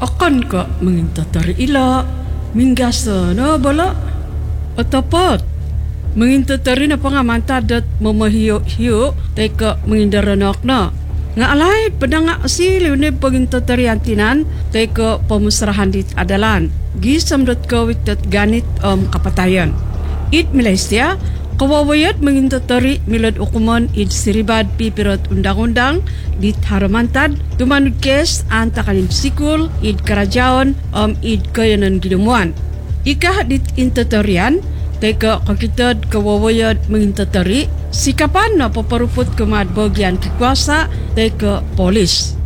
Akan ka menginta tari ila minggasa na bala atapat menginta tari na pangamanta dat mamahiyo-hiyo teka mengindaranok na nga alay padanga asili ne paginta tari antinan teka pemusrahan dit adalan gisam dat kawit dat ganit kapatayan it Malaysia kawawayat menginta tari milad ukuman id siribad pipirat undang-undang dit haramantad tumanud kes antakanin sikul id karajaon id kayanan gidumuan ikah dit intatarian teka kakitad kawawayat menginta tari sikapan na paparupot kumad bagian kekuasa teka polis